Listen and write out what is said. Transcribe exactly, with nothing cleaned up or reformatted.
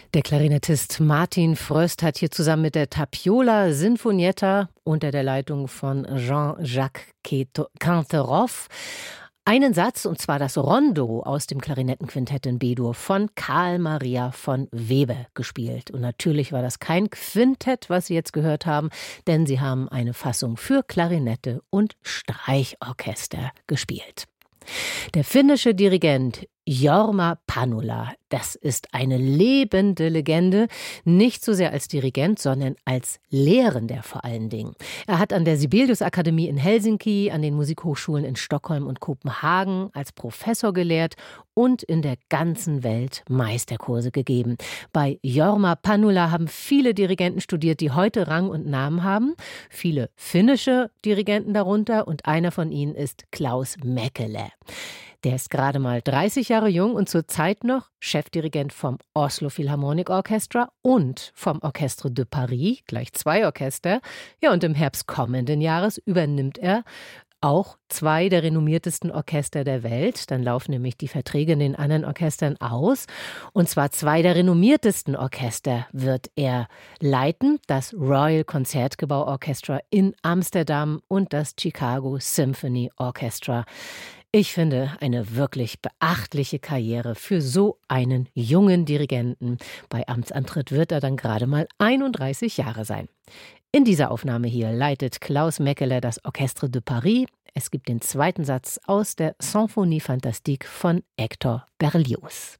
Der Klarinettist Martin Fröst hat hier zusammen mit der Tapiola Sinfonietta unter der Leitung von Jean-Jacques Canteroff einen Satz, und zwar das Rondo aus dem Klarinettenquintett in B-Dur von Karl Maria von Weber gespielt. Und natürlich war das kein Quintett, was Sie jetzt gehört haben, denn Sie haben eine Fassung für Klarinette und Streichorchester gespielt. Der finnische Dirigent Jorma Panula, das ist eine lebende Legende, nicht so sehr als Dirigent, sondern als Lehrender vor allen Dingen. Er hat an der Sibelius-Akademie in Helsinki, an den Musikhochschulen in Stockholm und Kopenhagen als Professor gelehrt und in der ganzen Welt Meisterkurse gegeben. Bei Jorma Panula haben viele Dirigenten studiert, die heute Rang und Namen haben. Viele finnische Dirigenten darunter, und einer von ihnen ist Klaus Mäkelä. Der ist gerade mal dreißig Jahre jung und zurzeit noch Chefdirigent vom Oslo Philharmonic Orchestra und vom Orchestre de Paris, gleich zwei Orchester. Ja, und im Herbst kommenden Jahres übernimmt er auch zwei der renommiertesten Orchester der Welt. Dann laufen nämlich die Verträge in den anderen Orchestern aus. Und zwar zwei der renommiertesten Orchester wird er leiten. Das Royal Concertgebouw Orchestra in Amsterdam und das Chicago Symphony Orchestra. Ich finde, eine wirklich beachtliche Karriere für so einen jungen Dirigenten. Bei Amtsantritt wird er dann gerade mal einunddreißig Jahre sein. In dieser Aufnahme hier leitet Klaus Mäkelä das Orchestre de Paris. Es gibt den zweiten Satz aus der Symphonie Fantastique von Hector Berlioz.